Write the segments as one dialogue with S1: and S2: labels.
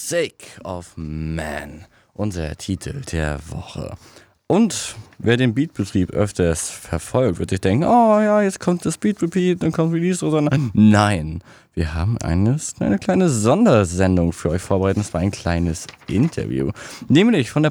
S1: Sick of Man, unser Titel der Woche. Und wer den Beatbetrieb öfters verfolgt, wird sich denken, oh ja, jetzt kommt das Beatrepeat, dann kommt Release oder so. Nein, wir haben eine kleine Sondersendung für euch vorbereitet. Das war ein kleines Interview, nämlich vom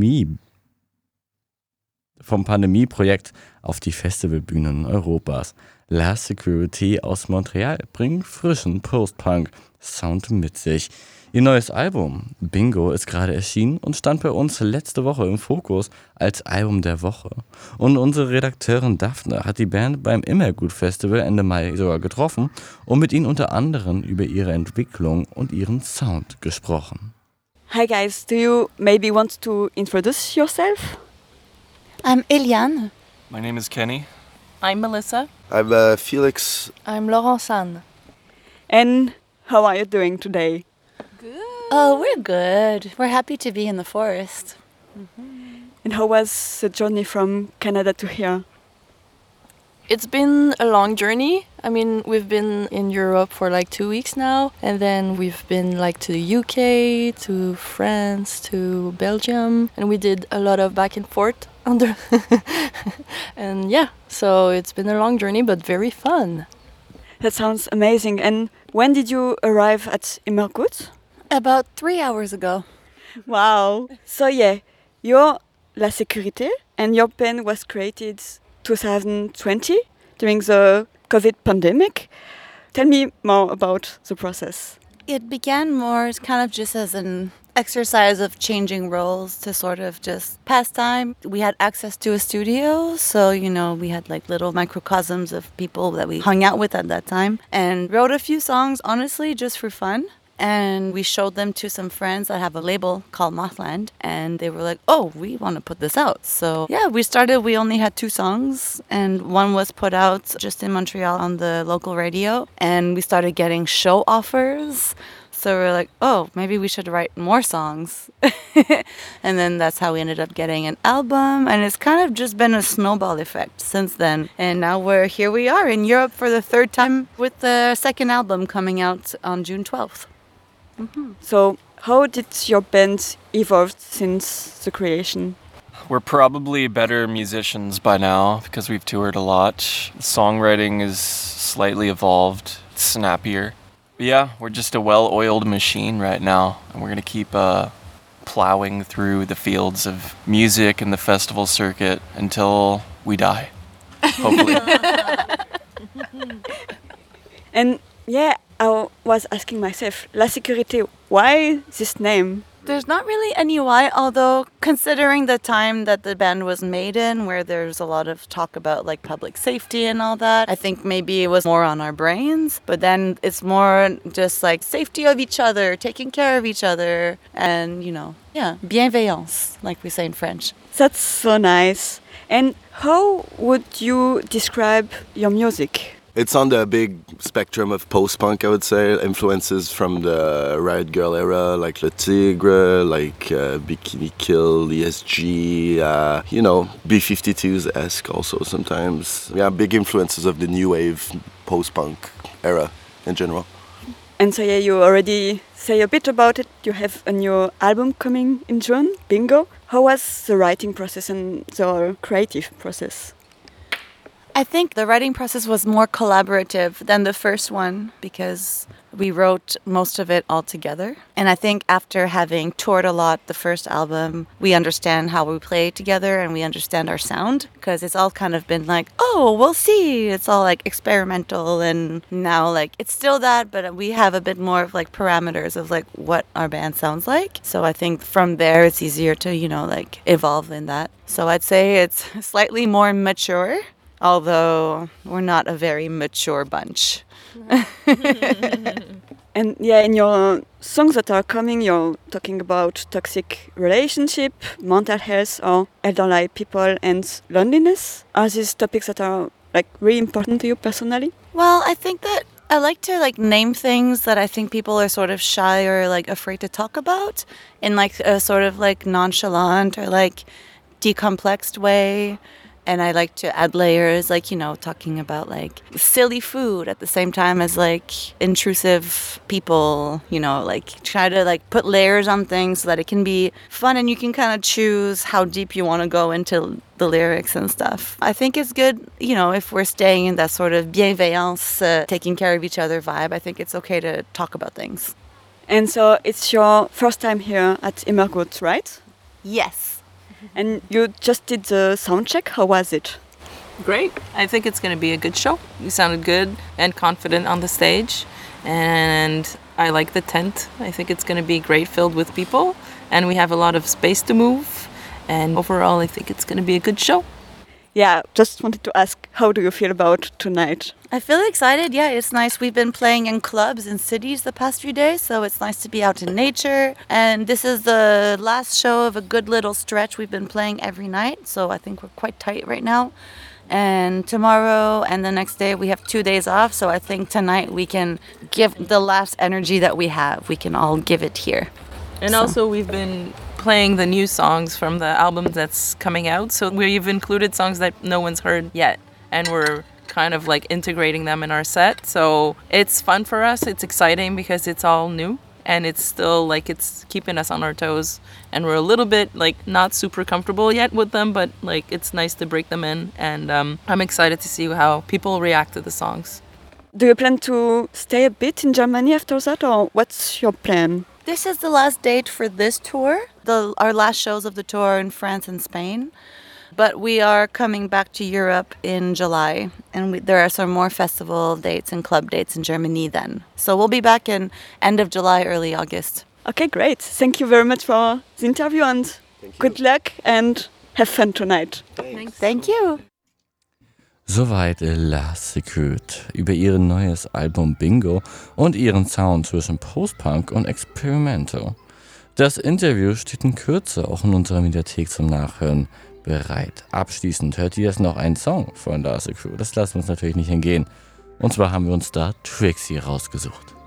S1: Pandemie-Projekt auf die Festivalbühnen Europas. La Sécurité aus Montreal bringt frischen Post-Punk-Sound mit sich. Ihr neues Album, Bingo, ist gerade erschienen und stand bei uns letzte Woche im Fokus als Album der Woche. Und unsere Redakteurin Daphne hat die Band beim Immergut Festival Ende Mai sogar getroffen und mit ihnen unter anderem über ihre Entwicklung und ihren Sound gesprochen.
S2: Hi guys, do you maybe want to introduce yourself?
S3: I'm Eliane.
S4: My name is Kenny.
S5: I'm Melissa.
S6: I'm Felix.
S5: I'm Laurent.
S2: And how are you doing today?
S3: Oh, we're good. We're happy to be in the forest.
S2: And how was the journey from Canada to here?
S5: It's been a long journey. I mean, we've been in Europe for like 2 weeks now, and then we've been like to the UK, to France, to Belgium, and we did a lot of back and forth under and yeah, so it's been a long journey but very fun.
S2: That sounds amazing. And when did you arrive at Immergut?
S3: About 3 hours ago.
S2: Wow. So yeah, you're La Sécurité and your band was created 2020 during the COVID pandemic. Tell me more about the process.
S3: It began more as kind of just as an exercise of changing roles to sort of just pass time. We had access to a studio, so, we had like little microcosms of people that we hung out with at that time and wrote a few songs, honestly, just for fun. And we showed them to some friends that have a label called Mothland, and they were like, oh, we want to put this out. So yeah, we started, we only had 2 songs, and one was put out just in Montreal on the local radio, and we started getting show offers. So we're like, oh, maybe we should write more songs. And then that's how we ended up getting an album, and it's kind of just been a snowball effect since then. And now here we are in Europe for the 3rd time with the 2nd album coming out on June 12th.
S2: So how did your band evolve since the creation?
S4: We're probably better musicians by now because we've toured a lot. Songwriting is slightly evolved, it's snappier. But yeah, we're just a well-oiled machine right now, and we're going to keep plowing through the fields of music and the festival circuit until we die, hopefully.
S2: And yeah, I was asking myself, La Sécurité, why this name?
S3: There's not really any why, although considering the time that the band was made in, where there's a lot of talk about like public safety and all that, I think maybe it was more on our brains. But then it's more just like safety of each other, taking care of each other, and bienveillance, like we say in French.
S2: That's so nice. And how would you describe your music?
S6: It's on the big spectrum of post-punk, I would say. Influences from the Riot Girl era, like Le Tigre, like Bikini Kill, ESG, B-52s-esque also sometimes. Yeah, big influences of the new wave post-punk era in general.
S2: And so yeah, you already say a bit about it. You have a new album coming in June, Bingo. How was the writing process and the creative process?
S3: I think the writing process was more collaborative than the first one because we wrote most of it all together. And I think after having toured a lot the first album, we understand how we play together and we understand our sound because it's all kind of been like, oh, we'll see. It's all like experimental, and now like it's still that, but we have a bit more of like parameters of like what our band sounds like. So I think from there it's easier to, evolve in that. So I'd say it's slightly more mature. Although we're not a very mature bunch.
S2: And yeah, in your songs that are coming, you're talking about toxic relationship, mental health, or elderly people, and loneliness. Are these topics that are like really important to you personally?
S3: Well, I think that I like to like name things that I think people are sort of shy or like afraid to talk about in like a sort of like nonchalant or like decomplexed way. And I like to add layers, like, talking about like silly food at the same time as like intrusive people, like try to like put layers on things so that it can be fun and you can kind of choose how deep you want to go into the lyrics and stuff. I think it's good, if we're staying in that sort of bienveillance, taking care of each other vibe, I think it's okay to talk about things.
S2: And so it's your first time here at Immergut, right?
S3: Yes.
S2: And you just did the sound check. How was it?
S7: Great. I think it's going to be a good show. You sounded good and confident on the stage. And I like the tent. I think it's going to be great, filled with people. And we have a lot of space to move. And overall, I think it's going to be a good show.
S2: Yeah, just wanted to ask, how do you feel about tonight?
S3: I feel excited. Yeah, it's nice. We've been playing in clubs in cities the past few days, so it's nice to be out in nature. And this is the last show of a good little stretch. We've been playing every night, so I think we're quite tight right now. And tomorrow and the next day we have 2 days off, so I think tonight we can give the last energy that we have. We can all give it here.
S7: And also we've been playing the new songs from the album that's coming out. So we've included songs that no one's heard yet. And we're kind of like integrating them in our set. So it's fun for us. It's exciting because it's all new. And it's still like it's keeping us on our toes. And we're a little bit like not super comfortable yet with them. But like it's nice to break them in. And I'm excited to see how people react to the songs.
S2: Do you plan to stay a bit in Germany after that, or what's your plan?
S3: This is the last date for this tour. Our last shows of the tour are in France and Spain. But we are coming back to Europe in July. And there are some more festival dates and club dates in Germany then. So we'll be back in end of July, early August.
S2: Okay, great. Thank you very much for the interview and good luck and have fun tonight.
S3: Thank you.
S1: Soweit La Secrete über ihr neues Album Bingo und ihren Sound zwischen Post-Punk und Experimental. Das Interview steht in Kürze auch in unserer Mediathek zum Nachhören bereit. Abschließend hört ihr jetzt noch einen Song von La Secrete. Das lassen wir uns natürlich nicht entgehen. Und zwar haben wir uns da Trixie rausgesucht.